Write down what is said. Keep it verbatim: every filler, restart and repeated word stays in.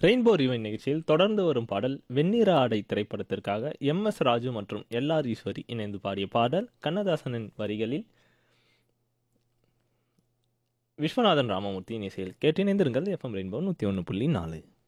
Rainbow ரிவைன் நிகழ்ச்சியில் தொடர்ந்து வரும் பாடல் வெண்ணிற ஆடை திரைப்படத்திற்காக எம் எஸ் ராஜு மற்றும் எல் ஆர் ஈஸ்வரி இணைந்து பாடிய பாடல் கண்ணதாசனின் வரிகளில் விஸ்வநாதன் ராமமூர்த்தியின் இசையில் கேட்டிணைந்திருங்கள் எஃப்எம் ரெயின்போ நூற்றி ஒன்று புள்ளி நாலு.